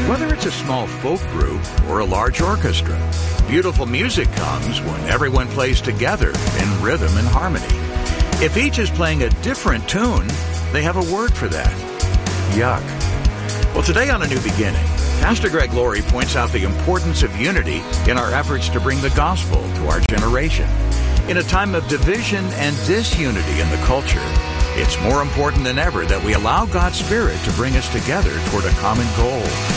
Whether it's a small folk group or a large orchestra, beautiful music comes when everyone plays together in rhythm and harmony. If each is playing a different tune, they have a word for that. Yuck. Well, today on A New Beginning, Pastor Greg Laurie points out the importance of unity in our efforts to bring the gospel to our generation. In a time of division and disunity in the culture, it's more important than ever that we allow God's Spirit to bring us together toward a common goal.